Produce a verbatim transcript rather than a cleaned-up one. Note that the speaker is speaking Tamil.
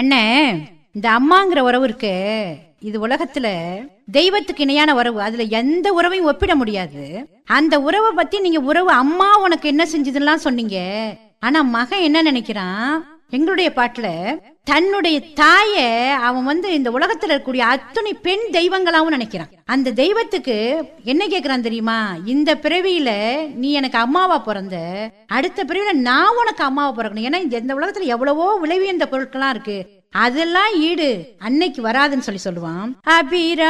அண்ணே, இந்த அம்மாங்கிற உறவு இருக்கு, இது உலகத்துல தெய்வத்துக்கு இணையான உறவு. அதுல எந்த உறவையும் ஒப்பிட முடியாது. அந்த உறவை பத்தி நீங்க உறவு அம்மா உனக்கு என்ன செஞ்சதுலாம் சொன்னீங்க. ஆனா மகன் என்ன நினைக்கிறான், எங்களுடைய பாட்டுல தன்னுடைய தாய அவன் வந்து இந்த உலகத்துல இருக்கக்கூடிய அத்துணை பெண் தெய்வங்களாவும் நினைக்கிறான். அந்த தெய்வத்துக்கு என்ன கேக்குறான் தெரியுமா, இந்த பிறவியில நீ எனக்கு அம்மாவா பிறந்த, அடுத்த பிறவியில நான் உனக்கு அம்மாவா பிறக்கணும். ஏன்னா இந்த உலகத்துல எவ்வளவோ விளைவியந்த பொருட்கள்லாம் இருக்கு, அதெல்லாம் ஈடு அன்னைக்கு வராதுன்னு சொல்லி சொல்லுவான். அபிரா